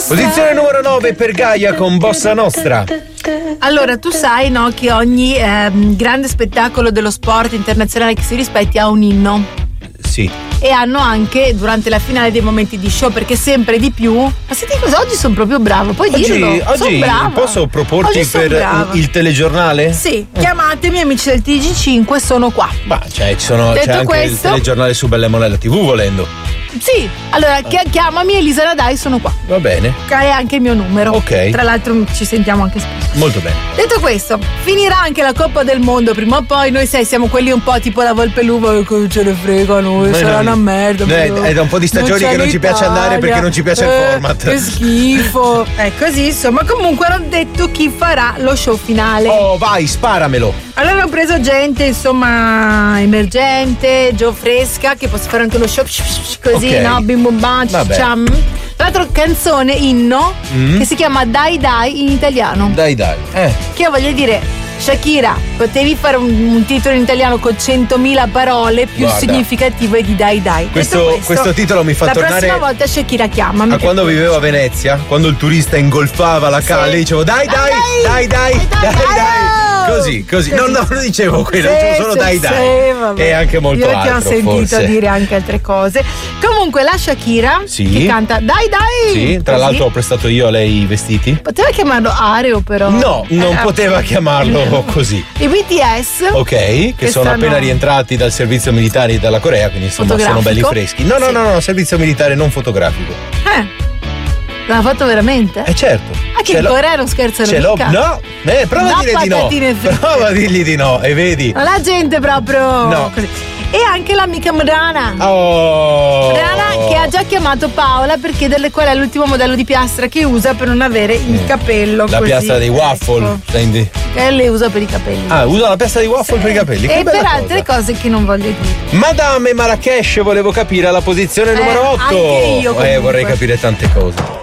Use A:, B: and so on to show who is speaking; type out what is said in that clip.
A: Posizione numero 9 per Gaia con Bossa Nostra.
B: Allora, tu sai, no, che ogni grande spettacolo dello sport internazionale che si rispetti ha un inno.
A: Sì.
B: E hanno anche durante la finale dei momenti di show, perché sempre di più. Ma senti cosa, oggi sono proprio bravo, puoi dirlo.
A: Oggi posso proporti per il telegiornale?
B: Sì, chiamatemi amici del TG5, sono qua.
A: Ma c'è anche questo, il telegiornale su Bella Monella TV volendo.
B: Sì, allora chiamami, Elisa Radai, sono qua.
A: Va bene.
B: Che è anche il mio numero.
A: Ok.
B: Tra l'altro ci sentiamo anche spesso.
A: Molto bene.
B: Detto questo, finirà anche la Coppa del Mondo prima o poi. Noi siamo quelli un po' tipo la Volpe L'Uva, che ce ne frega noi, sarà una merda.
A: È da un po' di stagioni che non ci piace andare perché non ci piace il format.
B: Che schifo. È così, insomma. Comunque hanno detto chi farà lo show finale.
A: Oh, vai, sparamelo.
B: Allora hanno preso gente, insomma, emergente, fresca, che possa fare anche lo show così, okay. No? Bim bum bam, ciam. Tra l'altro canzone, inno, che si chiama Dai Dai in italiano.
A: Dai Dai.
B: Che voglio dire, Shakira, potevi fare un titolo in italiano con 100.000 parole più significative di Dai Dai.
A: Questo titolo mi fa tornare.
B: La prossima volta Shakira chiamami.
A: A quando vivevo a Venezia, quando il turista ingolfava la cala, dicevo dai dai, dai dai, dai dai. Così. Non lo dicevo quello, dicevo solo dai. E anche molto altro.
B: Io ti ho sentito dire anche altre cose. Comunque la Shakira che canta Dai Dai.
A: Sì, tra l'altro ho prestato io a lei i vestiti.
B: Poteva chiamarlo Areo però.
A: No, non poteva chiamarlo così.
B: I BTS.
A: Ok, che sono appena rientrati dal servizio militare dalla Corea, quindi insomma sono belli freschi. No, servizio militare non fotografico.
B: L'ha fatto veramente?
A: Certo.
B: Che in Corea non scherzano mica.
A: No, prova a dire di no. Prova a dirgli di no e vedi.
B: Ma la gente proprio.
A: No.
B: Così. E anche l'amica Rana.
A: Rana
B: che ha già chiamato Paola per chiederle qual è l'ultimo modello di piastra che usa per non avere il capello.
A: La piastra dei waffle.
B: Che lei usa per i capelli.
A: Usa la piastra dei waffle per i capelli.
B: E per altre cose che non voglio dire.
A: Madame Marrakesh, volevo capire alla posizione numero 8.
B: Anche io.
A: Vorrei capire tante cose.